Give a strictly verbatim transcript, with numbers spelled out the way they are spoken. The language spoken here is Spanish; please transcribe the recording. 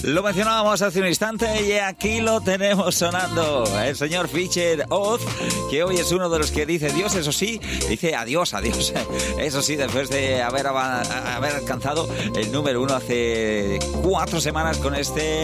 Lo mencionábamos hace un instante y aquí lo tenemos sonando. El señor Fisher Oz, que hoy es uno de los que dice Dios, eso sí, dice adiós, adiós. Eso sí, después de haber, haber alcanzado el número uno hace cuatro semanas con este